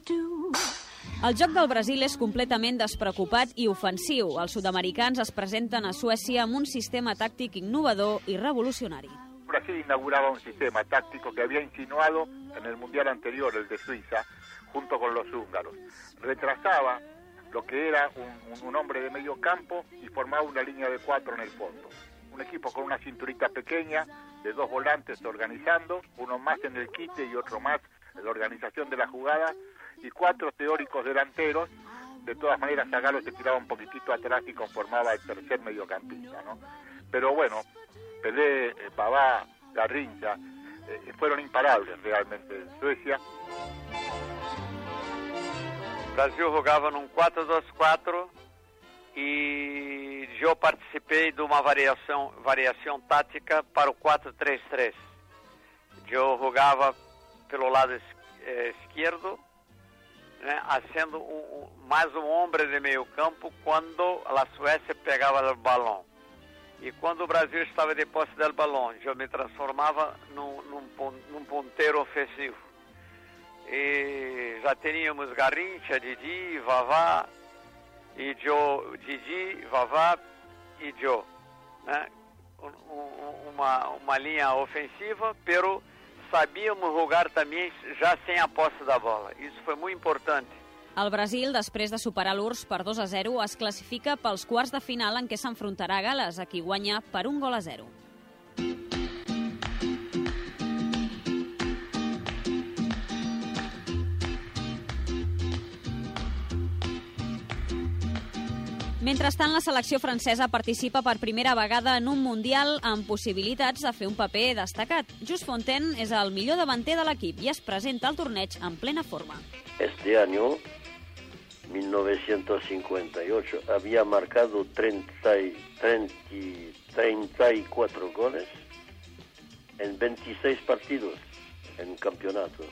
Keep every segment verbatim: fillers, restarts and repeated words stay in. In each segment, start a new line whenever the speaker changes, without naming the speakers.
El joc del Brasil és completament despreocupat i ofensiu. Els sud-americans es presenten a Suècia amb un sistema tàctic innovador i revolucionari.
Brasil inauguraba un sistema táctico que había insinuado en el mundial anterior, el de Suiza, junto con los húngaros. Retrasaba lo que era un, un hombre de medio campo y formaba una línea de cuatro en el fondo. Un equipo con una cinturita pequeña, de dos volantes organizando, uno más en el quite y otro más en la organización de la jugada, y cuatro teóricos delanteros. De todas maneras, Zagallo se tiraba un poquitito atrás y conformaba el tercer mediocampista, ¿no? Pero bueno, Pelé, eh, Pavá, Garrincha, eh, fueron imparables realmente en Suecia.
O Brasil jogava num quatro dois quatro e eu participei de uma variação, variação tática para o quatro três três. Eu jogava pelo lado es, eh, esquerdo, né, sendo um, um, mais um homem de meio campo quando a Suécia pegava o balão. E quando o Brasil estava de posse do balão, eu me transformava num, num, num ponteiro ofensivo. E já teníamos Garrincha, Didi, Vavá, e Joe, Didi, Vavá e Joe, né? Um, uma, uma linha ofensiva, pero sabíamos jogar também já sem a posse da bola. Isso foi muito importante.
El Brasil, després de superar l'U R S S per dos a zero, es classifica pels quarts de final en què s'enfrontarà a Gal·les, a qui guanya per un gol a zero. Mentrestant, la selecció francesa participa per primera vegada en un Mundial amb possibilitats de fer un paper destacat. Just Fontaine és el millor davanter de l'equip i es presenta al torneig en plena forma.
Este año, mil novecientos cincuenta y ocho, había marcado treinta, treinta, treinta y cuatro goles en veintiséis partidos en campeonato.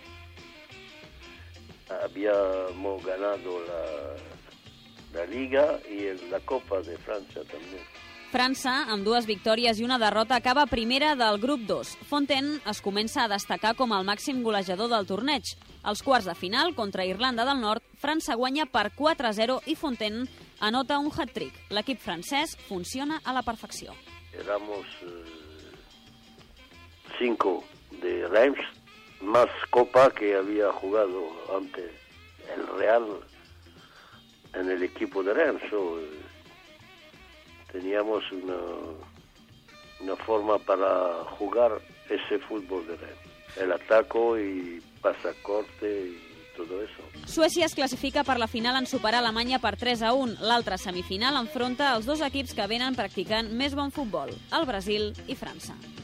Habíamos ganado la... la Liga i la Copa de França també.
França, amb dues victòries i una derrota, acaba primera del grup dos. Fontaine es comença a destacar com el màxim golejador del torneig. Als quarts de final, contra Irlanda del Nord, França guanya per quatre a zero i Fontaine anota un hat-trick. L'equip francès funciona a la perfecció.
Éramos eh, cinco de Reims, más Copa que había jugado antes el Real en el equipo de Reims. So, eh, teníamos una, una forma para jugar ese fútbol de Reims. El ataco y pasacorte y todo eso.
Suècia es classifica per la final en superar Alemanya per tres a un. L'altra semifinal enfronta els dos equips que venen practicant més bon futbol, el Brasil i França.